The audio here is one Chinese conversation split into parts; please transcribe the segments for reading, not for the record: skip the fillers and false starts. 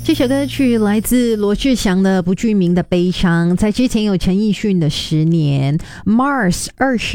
这首歌曲来自罗志祥的《不具名的悲伤》，在之前有陈奕迅的《10年》，Mars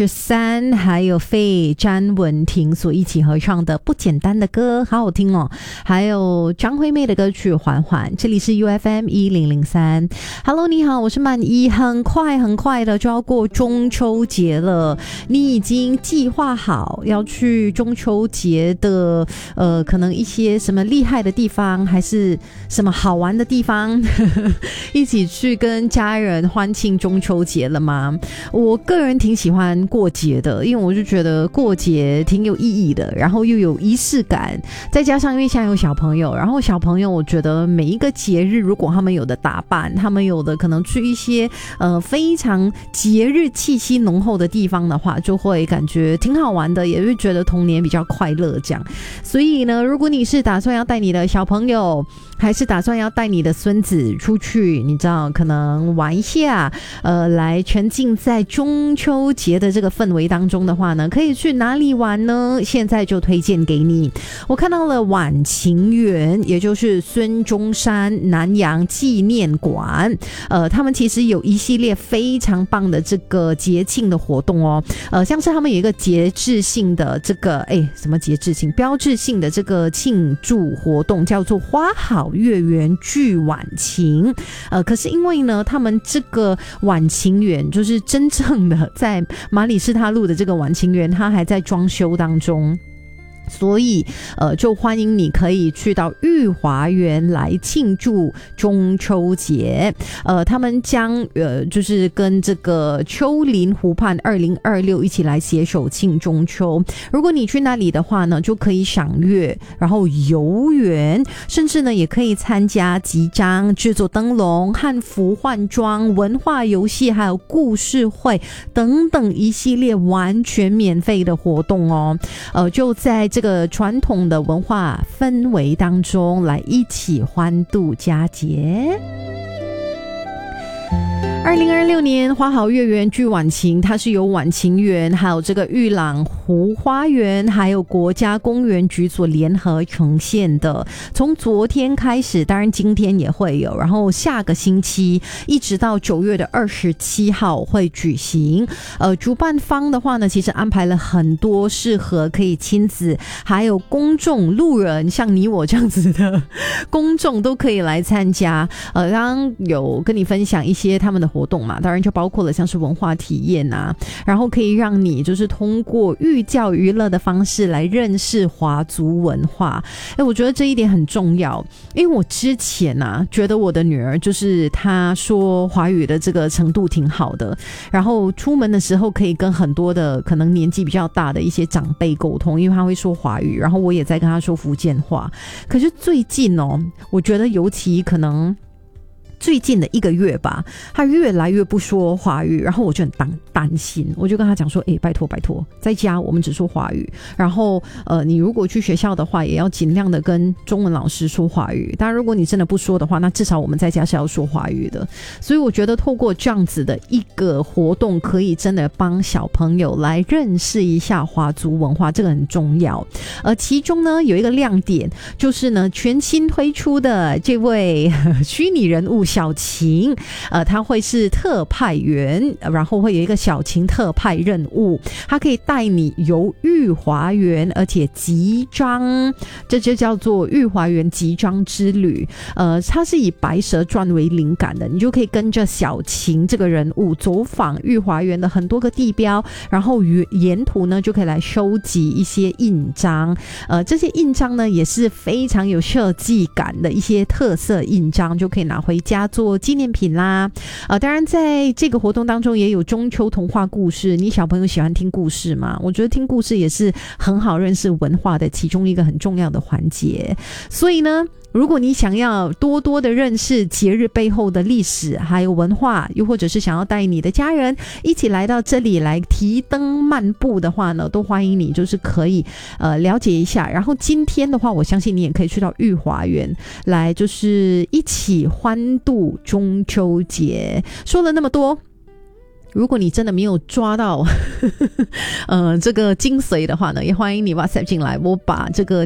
23，还有费詹雯婷所一起合唱的《不简单的歌》，好好听哦。还有张惠妹的歌曲《缓缓》。这里是 UFM 1003。Hello， 你好，我是曼依。很快的就要过中秋节了，你已经计划好要去中秋节的可能一些什么厉害的地方，还是什么好玩的地方一起去跟家人欢庆中秋节了吗？我个人挺喜欢过节的，因为我就觉得过节挺有意义的，然后又有仪式感，再加上因为现在有小朋友，然后小朋友我觉得每一个节日如果他们有的打扮，他们有的可能去一些非常节日气息浓厚的地方的话，就会感觉挺好玩的，也会觉得童年比较快乐这样。所以呢，如果你是打算要带你的小朋友，还是打算要带你的孙子出去，你知道可能玩一下，来沉浸在中秋节的这个氛围当中的话呢，可以去哪里玩呢？现在就推荐给你。我看到了晚晴园，也就是孙中山南洋纪念馆，他们其实有一系列非常棒的这个节庆的活动哦，像是他们有一个节制性的这个什么节制性标志性的这个庆祝活动，叫做花好月圆聚晚晴。可是因为呢，他们这个晚晴园就是真正的在马里士他路的这个晚晴园，它还在装修当中。所以就欢迎你可以去到裕华园来庆祝中秋节。他们将就是跟这个丘陵湖畔2026一起来携手庆中秋。如果你去那里的话呢，就可以赏月，然后游园，甚至呢也可以参加集章、制作灯笼、汉服换装、文化游戏，还有故事会等等一系列完全免费的活动哦。就在这个传统的文化氛围当中来一起欢度佳节。2026年花好月圆聚晚晴，它是由晚晴园还有这个玉朗湖花园还有国家公园局所联合呈现的。从昨天开始，当然今天也会有，然后下个星期一直到9月27号会举行。主办方的话呢，其实安排了很多适合可以亲子还有公众路人，像你我这样子的公众都可以来参加。刚刚有跟你分享一些他们的活动嘛，当然就包括了像是文化体验啊，然后可以让你就是通过寓教于乐的方式来认识华族文化。我觉得这一点很重要，因为我之前觉得我的女儿就是她说华语的这个程度挺好的，然后出门的时候可以跟很多的可能年纪比较大的一些长辈沟通，因为她会说华语，然后我也在跟她说福建话。可是最近我觉得尤其可能最近的1个月吧，他越来越不说华语，然后我就很担心，我就跟他讲说拜托，在家我们只说华语，然后你如果去学校的话也要尽量的跟中文老师说华语，当然如果你真的不说的话，那至少我们在家是要说华语的。所以我觉得透过这样子的一个活动，可以真的帮小朋友来认识一下华族文化，这个很重要。其中呢有一个亮点，就是呢全新推出的这位虚拟人物小晴，他会是特派员，然后会有一个小晴特派任务，他可以带你游裕华园，而且集章，这就叫做裕华园集章之旅。它是以白蛇传为灵感的，你就可以跟着小晴这个人物走访裕华园的很多个地标，然后沿途呢就可以来收集一些印章。这些印章呢也是非常有设计感的一些特色印章，就可以拿回家做纪念品啦。当然在这个活动当中也有中秋童话故事，你小朋友喜欢听故事吗？我觉得听故事也是很好认识文化的其中一个很重要的环节。所以呢，如果你想要多多的认识节日背后的历史还有文化，又或者是想要带你的家人一起来到这里来提灯漫步的话呢，都欢迎你就是可以了解一下。然后今天的话，我相信你也可以去到裕华园来就是一起欢度中秋节。说了那么多，如果你真的没有抓到这个精髓的话呢，也欢迎你 WhatsApp 进来，我把这个